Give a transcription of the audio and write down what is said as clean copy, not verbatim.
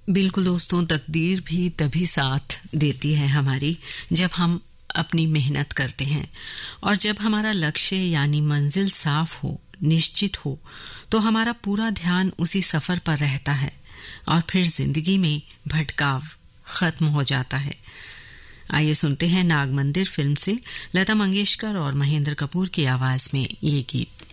बिल्कुल दोस्तों, तकदीर भी तभी साथ देती है हमारी जब हम अपनी मेहनत करते हैं और जब हमारा लक्ष्य यानी मंजिल साफ हो, निश्चित हो, तो हमारा पूरा ध्यान उसी सफर पर रहता है और फिर जिंदगी में भटकाव खत्म हो जाता है। आइए सुनते हैं नाग मंदिर फिल्म से लता मंगेशकर और महेंद्र कपूर की आवाज में ये गीत।